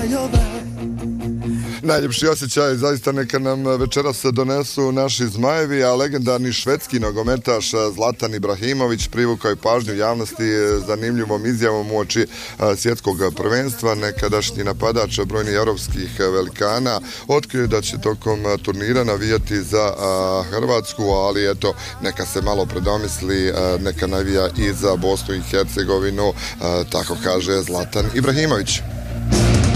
Najljepši osjećaj zaista neka nam večeras donesu naši zmajevi, a legendarni švedski nogometaš Zlatan Ibrahimović privukao je pažnju javnosti zanimljivom izjavom uoči svjetskog prvenstva. Nekadašnji napadač brojnih europskih velikana otkrio da će tokom turnira navijati za Hrvatsku, ali eto, neka se malo predomisli, neka navija i za Bosnu i Hercegovinu, tako kaže Zlatan Ibrahimović.